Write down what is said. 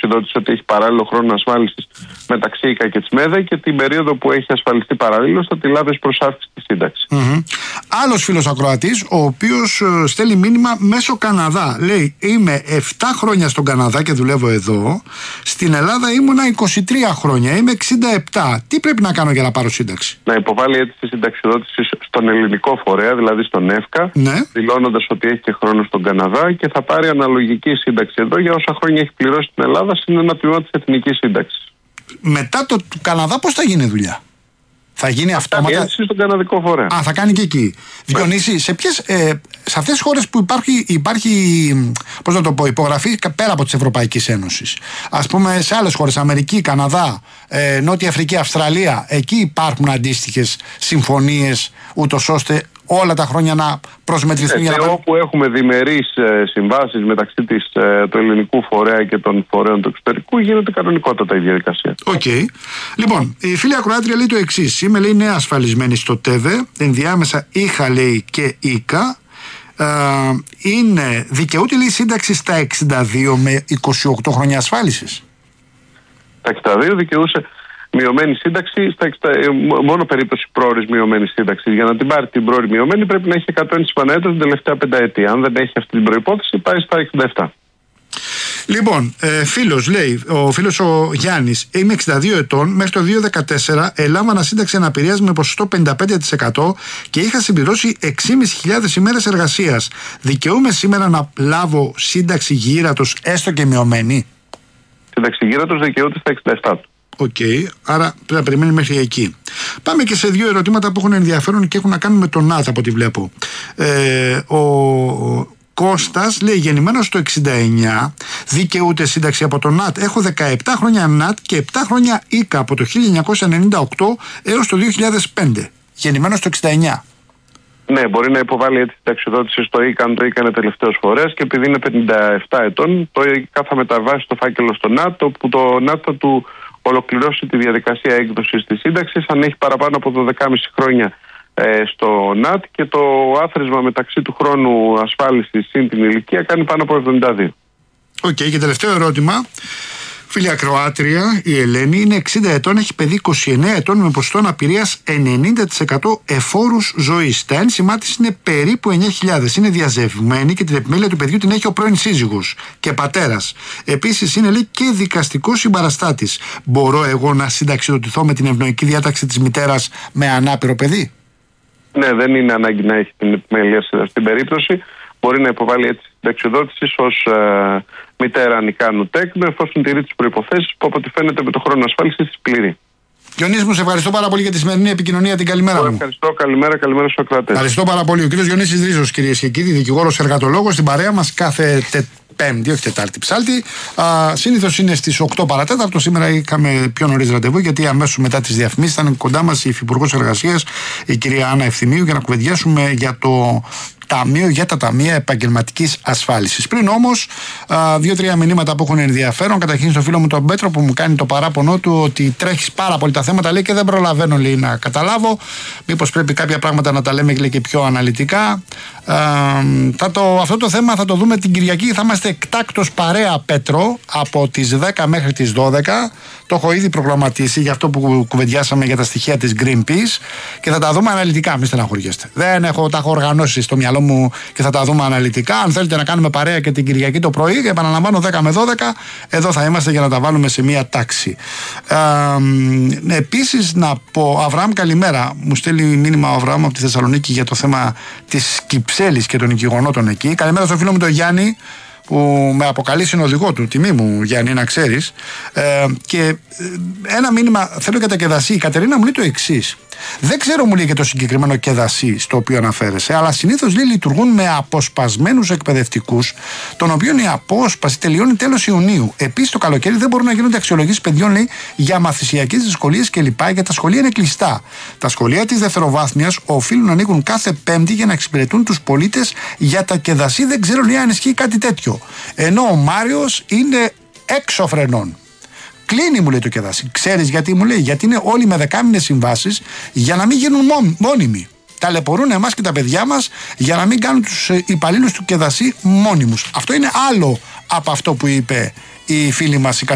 συνταξιδότηση ότι έχει παράλληλο χρόνο ασφάλισης μεταξύ ΙΚΑ και ΤΣΜΕΔΕ και την περίοδο που έχει ασφαλιστεί παραλλήλως θα τη λάβει ως προς αύξηση της σύνταξης. Άλλος φίλος ακροατής, ο οποίος στέλνει μήνυμα μέσω Καναδά. Λέει: είμαι 7 χρόνια στον Καναδά και δουλεύω εδώ. Στην Ελλάδα ήμουνα 23 χρόνια. Είμαι 67. Τι πρέπει να κάνω για να πάρω σύνταξη? Να υποβάλει αίτηση συνταξιδότησης στον ελληνικό φορέα, δηλαδή στον ΕΦΚΑ, δηλώνοντας ότι έχει και χρόνο στον Καναδά και θα πάρει αναλογική σύνταξη εδώ για όσα χρόνια έχει πληρώσει στην Ελλάδα, είναι ένα τμήμα της εθνικής σύνταξης. Μετά το Καναδά, πώς θα γίνει η δουλειά? Θα γίνει αυτόματα? Αίτηση στον καναδικό φορέα. Θα κάνει και εκεί. Διονύση, σε αυτές τις χώρες που υπάρχει πώς να το πω, υπογραφή πέρα από της Ευρωπαϊκής Ένωσης, ας πούμε σε άλλες χώρες, Αμερική, Καναδά, Νότια Αφρική, Αυστραλία, εκεί υπάρχουν αντίστοιχες συμφωνίες ούτως ώστε όλα τα χρόνια να προσμετρηθούν? Όπου έχουμε διμερείς συμβάσεις μεταξύ του ελληνικού φορέα και των φορέων του εξωτερικού, γίνεται κανονικότατα η διαδικασία. Λοιπόν, η φίλη ακροάτρια λέει το εξής: είμαι, λέει, νέα ασφαλισμένη στο ΤΕΒΕ, ενδιάμεσα είχα, λέει, και ΙΚΑ. Δικαιούται, λέει, σύνταξη στα 62 με 28 χρόνια ασφάλισης? Τα 62 δικαιούσε μειωμένη σύνταξη, μόνο περίπτωση πρόωρης μειωμένης σύνταξης. Για να την πάρει την πρόωρη μειωμένη πρέπει να έχει 100 πανέτος την τελευταία πενταετία. Αν δεν έχει αυτή την προϋπόθεση, πάει στα 67. Λοιπόν, ο φίλος ο Γιάννης: είμαι 62 ετών, μέχρι το 2014 ελάμβανα σύνταξη αναπηρίας με ποσοστό 55% και είχα συμπληρώσει 6.500 ημέρες εργασίας. Δικαιούμαι σήμερα να λάβω σύνταξη γύρατος, έστω και μειωμένη? Σύνταξη γύρατος δικαιούται στα 67. Άρα πρέπει να περιμένει μέχρι εκεί. Πάμε και σε δύο ερωτήματα που έχουν ενδιαφέρον και έχουν να κάνουν με τον ΝΑΤ, από ό,τι βλέπω. Ο Κώστας λέει: γεννημένος το 69, δικαιούται σύνταξη από τον ΝΑΤ? Έχω 17 χρόνια ΝΑΤ και 7 χρόνια ΙΚΑ από το 1998 έως το 2005. Γεννημένος το 69. Ναι, μπορεί να υποβάλει έτσι συνταξιοδότηση στο ΙΚΑ αν το ΙΚΑ είναι τελευταίος φορέας και επειδή είναι 57 ετών, το ΙΚΑ θα μεταβάσει το φάκελο στο ΝΑΤ, όπου το ΝΑΤ θα του ολοκληρώσει τη διαδικασία έκδοσης της σύνταξης αν έχει παραπάνω από 12,5 χρόνια στο ΝΑΤ και το άθροισμα μεταξύ του χρόνου ασφάλισης συν την ηλικία κάνει πάνω από 72. Και τελευταίο ερώτημα. Φίλη ακροάτρια, η Ελένη, είναι 60 ετών, έχει παιδί 29 ετών με ποσοστό αναπηρίας 90% εφόρους ζωής. Τα ένσημά της είναι περίπου 9.000. Είναι διαζευμένη και την επιμέλεια του παιδιού την έχει ο πρώην σύζυγος και πατέρας. Επίσης είναι, λέει, και δικαστικός συμπαραστάτης. Μπορώ εγώ να συνταξιδοτηθώ με την ευνοϊκή διάταξη της μητέρας με ανάπηρο παιδί? Ναι, δεν είναι ανάγκη να έχει την επιμέλεια στην περίπτωση. Μπορεί να υποβάλει έτσι συνταξιοδότηση ως μητέρα ανικάνου τέκνου, εφόσον τηρεί τις προϋποθέσεις που από ό,τι φαίνεται με το χρόνο ασφάλισης της πληρεί. Διονύση μου, σε ευχαριστώ πάρα πολύ για τη σημερινή επικοινωνία. Την καλημέρα μου. Ευχαριστώ, καλημέρα στους ακροατές. Ευχαριστώ πάρα πολύ. Ο κ. Διονύσης Ρίζος, κυρίες και κύριοι, δικηγόρος εργατολόγος, στην παρέα μας κάθε Πέμπτη, όχι Τετάρτη, Ψάλτη. Συνήθως είναι στις 8 παρατέταρτο. Σήμερα είχαμε πιο νωρίς ραντεβού, γιατί αμέσως μετά τις διαφημίσεις ήταν κοντά μας η Υφυπουργός Εργασίας, η κυρία Άννα Ευθυμίου, για να κουβεντιάσουμε για το Ταμείο, για τα Ταμεία Επαγγελματικής Ασφάλισης. Πριν όμως, 2-3 μηνύματα που έχουν ενδιαφέρον. Καταρχήν στο φίλο μου τον Πέτρο, που μου κάνει το παράπονο του ότι τρέχεις πάρα πολύ τα θέματα, λέει, και δεν προλαβαίνω, λέει, να καταλάβω. Μήπως πρέπει κάποια πράγματα να τα λέμε, λέει, και πιο αναλυτικά. Αυτό το θέμα θα το δούμε την Κυριακή. Θα είμαστε εκτάκτος παρέα, Πέτρο, από τις 10 μέχρι τις 12. Το έχω ήδη προγραμματίσει για αυτό που κουβεντιάσαμε για τα στοιχεία της Greenpeace και θα τα δούμε αναλυτικά. Μην στεναχωριέστε. Τα έχω οργανώσει στο μυαλό μου και θα τα δούμε αναλυτικά. Αν θέλετε να κάνουμε παρέα και την Κυριακή το πρωί, επαναλαμβάνω, 10 με 12, εδώ θα είμαστε για να τα βάλουμε σε μία τάξη. Επίσης να πω, Αβραάμ, καλημέρα. Μου στέλνει μήνυμα ο Αβραάμ από τη Θεσσαλονίκη για το θέμα της Κυψέλης και των οικογονώτων εκεί. Καλημέρα στο φίλο μου τον Γιάννη, που με αποκαλεί συνοδηγό του. Τιμή μου, Γιάννη, να ξέρεις. Και ένα μήνυμα θέλω για τα κεδασί. Η Κατερίνα μου λέει το εξής: δεν ξέρω, μου λέει, και το συγκεκριμένο κεδασί στο οποίο αναφέρεσαι, αλλά συνήθως, λέει, λειτουργούν με αποσπασμένους εκπαιδευτικούς, των οποίων η απόσπαση τελειώνει τέλος Ιουνίου. Επίσης, το καλοκαίρι δεν μπορούν να γίνονται αξιολογήσεις παιδιών, λέει, για μαθησιακές δυσκολίες κλπ. Γιατί τα σχολεία είναι κλειστά. Τα σχολεία της δευτεροβάθμιας οφείλουν να ανοίγουν κάθε Πέμπτη για να εξυπηρετούν τους πολίτες. Για τα κεδασί δεν ξέρω, λέει, αν ισχύει κάτι τέτοιο. Ενώ ο Μάριος είναι έξω φρενών. Κλείνει, μου λέει, το κεδασί. Ξέρεις γιατί, μου λέει? Γιατί είναι όλοι με δεκάμηνες συμβάσεις για να μην γίνουν μόνιμοι. Ταλαιπωρούν εμάς και τα παιδιά μας για να μην κάνουν τους υπαλλήλους του κεδασί μόνιμους. Αυτό είναι άλλο από αυτό που είπε η φίλη μας η